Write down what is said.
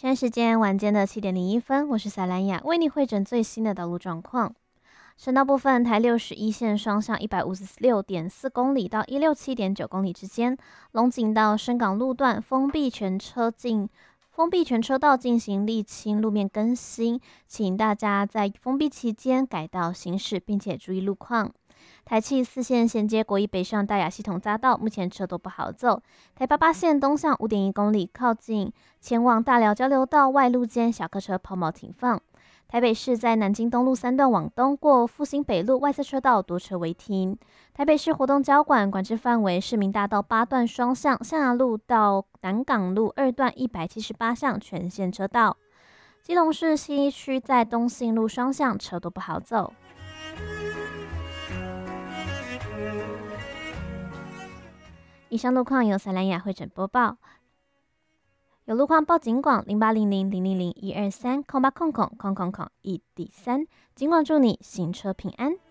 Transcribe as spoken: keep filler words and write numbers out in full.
现在时间晚间的七点零一分，我是萨兰雅，为你汇整最新的道路状况。省道部分，台六十一线双向一百五十六点四公里到一六七点九公里之间，龙井到深港路段封闭全车进。封闭全车道进行沥青路面更新，请大家在封闭期间改道行驶，并且注意路况。台七四线衔接国一北上大雅系统匝道，目前车都不好走。台八八线东向五点一公里，靠近前往大寮交流道外路间小客车抛锚停放。台北市在南京东路三段往东过复兴北路外侧车道多车违停。台北市活动交管管制范围市民大道八段双向象牙路到南港路二段一百七十八巷全线车道。基隆市西区在东信路双向车都不好走。以上路况由萨兰雅汇整播报。有路况报警广零八零零零零零一二三空八空空空空空一第三，警广祝你行车平安。